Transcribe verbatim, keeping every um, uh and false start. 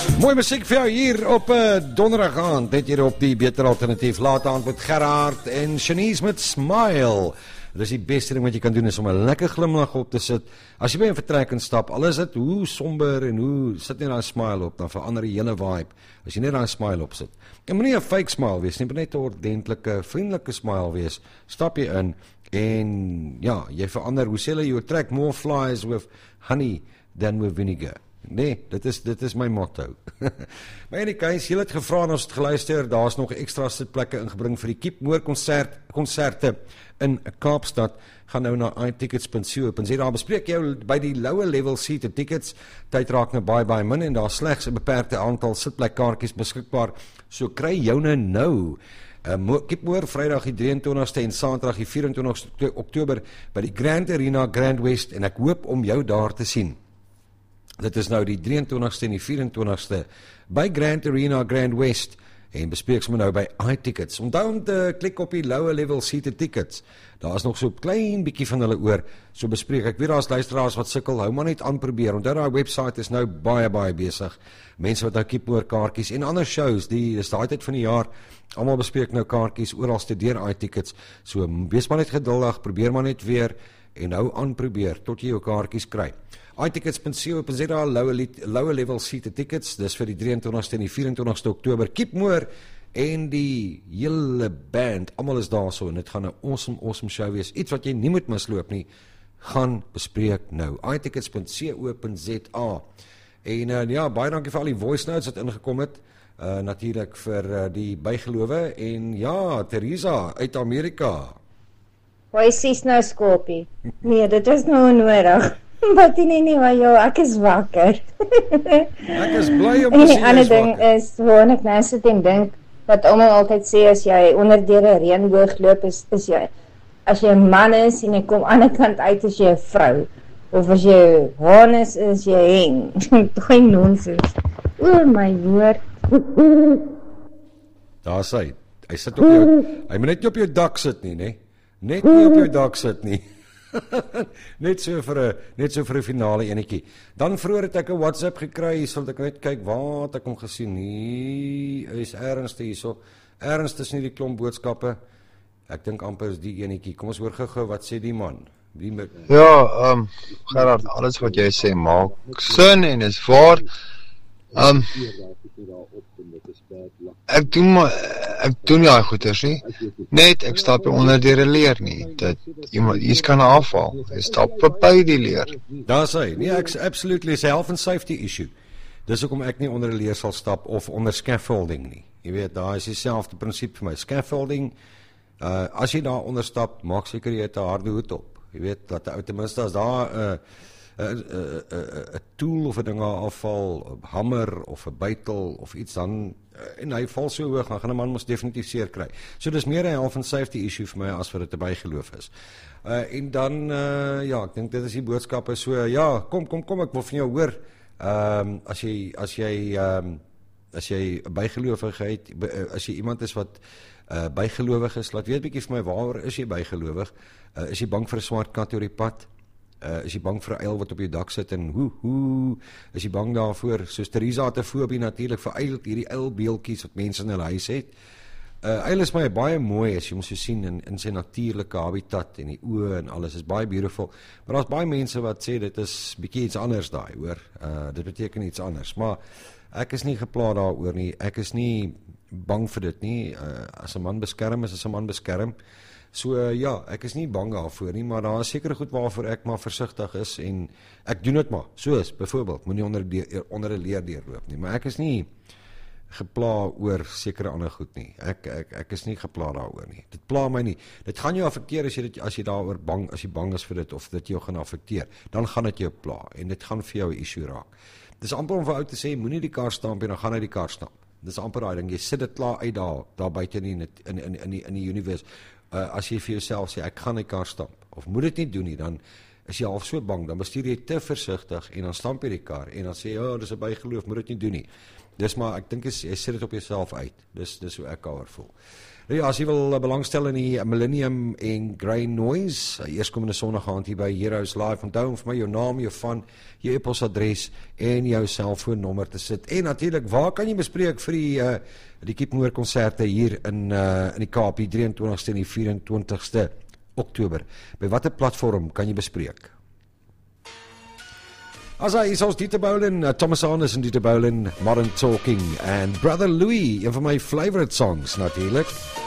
Mooi muziek vir jou hier op uh, donderdag aand, net hier op die Beter Alternatief, laat aand met Gerard en Shanice met Smile. Dit is die beste ding wat jy kan doen, is om 'n lekker glimlach op te sit. As jy by 'n vertrek in stap, al is dit hoe somber en hoe sit net daai smile op, dan verander die hele vibe, as jy net daai smile op sit. En moenie 'n fake smile wees, nie, maar net 'n ordentlike, vriendelike smile wees. Stap jy in, en ja, jy verander, hoe sê hulle, you attract more flies with honey than with vinegar. Nee, dit is, dit is my motto. Maar in die case, jy het gevra en ons het geluister, daar is nog extra sitplekke ingebring vir die Keep Moor concert, concerte in Kaapstad. Gaan nou na i tickets punt co punt za, daar bespreek jou by die lower level seated tickets, tyd raak nou baie baie min en daar slegs 'n beperkte aantal sitplekkaartjies beskikbaar, so kry joune nou. Uh, Keep Moor, Vrydag die drie en twintigste en Saterdag die vyf en twintigste Oktober by die Grand Arena Grand West, en ek hoop om jou daar te sien. Dit is nou die drie en twintigste en die vyf en twintigste by Grand Arena Grand West, en bespreek sommer nou by iTickets. Onthou om te klik op die lower level seated tickets, daar is nog so 'n klein bietjie van hulle oor, so bespreek. Ek weet daar is luisteraars wat sukkel, hou maar net aan probeer. Onthou daai website is nou baie baie besig, mense wat nou Keep Moor kaartjies en ander shows, die is daai tyd van die jaar, almal bespreek nou kaartjies oral deur iTickets, so wees maar net geduldig, probeer maar net weer, en hou aan probeer, tot jy jou kaartjies kry. i tickets punt co punt za, lower, lower level seated tickets, dis vir die drie en twintigste en die vyf en twintigste Oktober, Keep Moor en die hele band, almal is daar so, en dit gaan 'n awesome, awesome show wees, iets wat jy nie moet misloop nie, gaan bespreek nou, i tickets punt co punt za, en uh, ja, baie dankie vir al die voice notes wat ingekom het, uh, natuurlik vir uh, die bygelowe, en ja, Teresa uit Amerika. Hoi sis nou Skopie, nee, dit is nou onnodig. Wat nie nie, maar jou, ek is wakker. Ek is bly om te sien, en die ander ding is, waar ek nou sit en dink, wat almal altyd sê, as jy onder deur 'n reënboog loop, is, is jy, as jy 'n man is, en jy kom aan die ander kant uit, is jy 'n vrou, of as jy haan is, is jy heng, geen nonsens, o my woord. Daar is hy, hy sit op jou, hy moet net nie op jou dak sit nie, nee, net nie op jou dak sit nie. net so vir 'n net so vir 'n finale enetjie. Dan vroeër het ek 'n WhatsApp gekry, sal ek net kyk waar het ek hom gesien. Hier is ergens hierso. Ergens tussen hierdie klomp boodskappe. Ek dink amper is die enetjie. Kom ons hoor gou-gou wat sê die man. Die met... Ja, ehm um, Gerard, alles wat jy sê maak sin en is waar. Ehm um, Ek doen maar, ek doen nie goeders nie. Net, ek stap hier onder die leer nie. Dat iemand iets kan afval. Ek stap by die leer. Daar sê, nee, ek absolutely is 'n health and safety issue. Dis hoekom ek nie onder 'n leer sal stap of onder scaffolding nie. Jy weet, daar is dieselfde prinsip vir my. Scaffolding, uh, as jy daar onder stap, maak seker jy het 'n harde hoed op. Jy weet, dat ou ten minste as daar 'n uh, 'n uh, uh, uh, tool of 'n ding afval, 'n hamer of 'n bytel of iets, dan uh, en hy val so hoog, dan gaan 'n man mos definitief seer kry. So dis meer 'n health and safety issue vir my as wat dit 'n bygeloof is. Uh, en dan uh, ja, ek dink dit is die boodskappe, so uh, ja, kom kom kom ek wil van jou hoor. Ehm um, as jy as jy ehm um, as jy 'n bygeloofigheid, as jy iemand is wat uh, bygelowig is, laat weet bietjie vir my, waaroor is jy bygelowig? Uh, is jy bang vir 'n swart kat oor die pad? Uh, is jy bang vir 'n uil wat op jou dak sit, en hoe, hoe, is jy bang daarvoor, soos Teresa het 'n fobie natuurlik vir uil, hierdie uilbeeltjies wat mense in hulle huis het. Uh, uil is my baie mooi, as jy moet so sien, in, in sy natuurlike habitat, en die oë en alles, is baie beautiful, maar daar's baie mense wat sê, dit is bietjie iets anders daai, hoor, uh, dit beteken iets anders, maar ek is nie gepla daaroor nie, ek is nie bang vir dit nie, uh, as 'n man beskerm is, as 'n man beskerm. So uh, ja, ek is nie bang daarvoor nie, maar daar is sekere goed waarvoor ek maar versigtig is, en ek doen dit maar, soos, byvoorbeeld, moenie onder, onder 'n leer deurloop nie, maar ek is nie gepla oor sekere ander goed nie, ek, ek, ek is nie gepla daaroor nie, dit pla my nie, dit gaan jou affekteer as jy, dit, as jy daaroor bang, as jy bang is vir dit, of dit jou gaan affekteer, dan gaan dit jou pla, en dit gaan vir jou 'n issue raak. Dit is amper om vir ou te sê, moenie die kar stamp, en dan gaan hy die kar stamp, dit is amper daai ding, jy sit dit klaar uit daar, daar buite in, in, in, in, in die, in die universe. Uh, as jy vir jouself sê, ek gaan die kar stamp, of moet dit nie doen nie, dan is jy half so bang, dan bestuur jy te versigtig en dan stamp jy die kar en dan sê jy, ja, dis 'n bygeloof, moet dit nie doen nie. Dis maar, ek dink jy sit dit op jouself uit. Dis dis hoe ek daaroor voel. Nou ja, as jy wil uh, belangstel in die Millennium en Grey Noise, uh, eerskomende Sondag aand hier by Heroes Live, onthou om vir my jou naam, jou van, jou e-posadres en jou selfoonnommer te sit. En natuurlik, waar kan jy bespreek vir die uh, die Keepmoor konserte hier in uh, in die Kaap, die drie en twintigste en die vier en twintigste Oktober? By watter platform kan jy bespreek? As hy is ons Dieter Boulin, uh, Thomas Anders en Dieter Boulin, Modern Talking, and Brother Louis, een van my favorite songs natuurlijk.